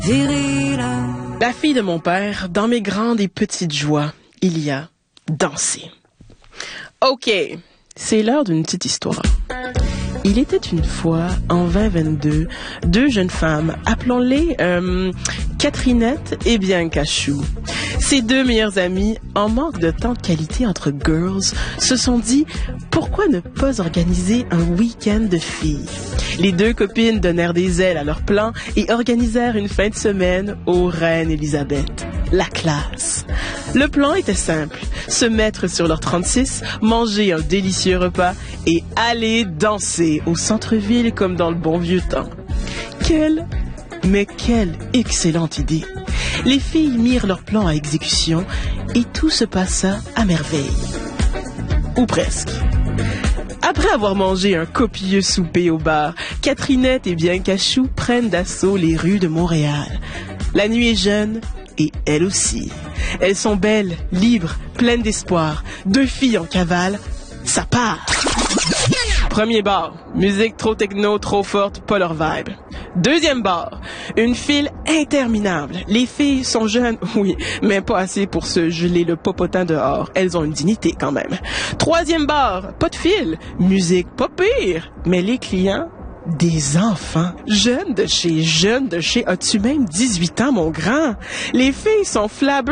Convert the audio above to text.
La fille de mon père, dans mes grandes et petites joies, il y a dansé. OK, c'est l'heure d'une petite histoire. Il était une fois, en 2022, deux jeunes femmes, appelons-les Catherinette et Bianca Chou. Ces deux meilleures amies, en manque de temps de qualité entre girls, se sont dit « Pourquoi ne pas organiser un week-end de filles ?» Les deux copines donnèrent des ailes à leur plan et organisèrent une fin de semaine aux Reines Elisabeth. La classe. Le plan était simple, se mettre sur leur 36, manger un délicieux repas et aller danser au centre-ville comme dans le bon vieux temps. Quelle excellente idée! Les filles mirent leur plan à exécution et tout se passa à merveille. Ou presque. Après avoir mangé un copieux souper au bar, Catherinette et Bianca Chou prennent d'assaut les rues de Montréal. La nuit est jeune et elle aussi. Elles sont belles, libres, pleines d'espoir. Deux filles en cavale, ça part! Premier bar, musique trop techno, trop forte, pas leur vibe. Deuxième bar, une file interminable. Les filles sont jeunes, oui, mais pas assez pour se geler le popotin dehors. Elles ont une dignité quand même. Troisième bar, pas de file, musique pas pire, mais les clients, des enfants. Jeunes de chez, as-tu même 18 ans, mon grand? Les filles sont flabeux.